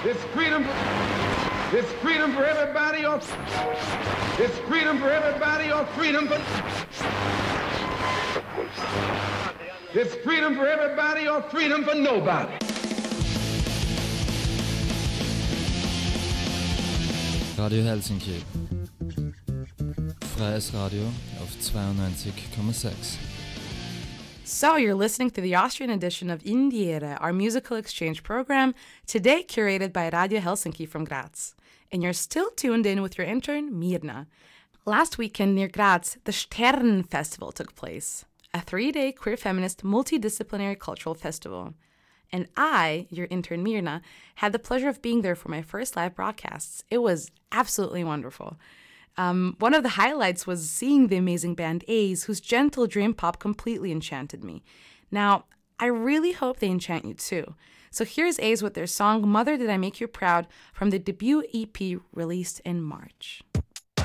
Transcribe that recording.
It's freedom. It's freedom for everybody or it's freedom for everybody or freedom for it's freedom for everybody or freedom for nobody. Radio Helsinki. Freies Radio auf 92,6. So you're listening to the Austrian edition of Indiere, our musical exchange program, today curated by Radio Helsinki from Graz. And you're still tuned in with your intern, Mirna. Last weekend near Graz, the Stern Festival took place, a 3-day queer feminist multidisciplinary cultural festival. And I, your intern Mirna, had the pleasure of being there for my first live broadcasts. It was absolutely wonderful. One of the highlights was seeing the amazing band A's, whose gentle dream pop completely enchanted me. Now, I really hope they enchant you too. So here's A's with their song, Mother Did I Make You Proud, from the debut EP released in March.